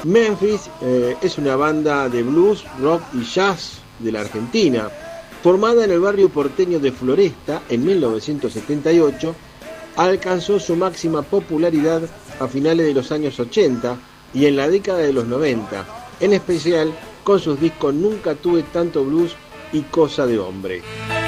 Memphis es una banda de blues, rock y jazz de la Argentina, formada en el barrio porteño de Floresta en 1978. Alcanzó su máxima popularidad a finales de los años 80 y en la década de los 90, en especial con sus discos Nunca tuve tanto blues y Cosa de hombre.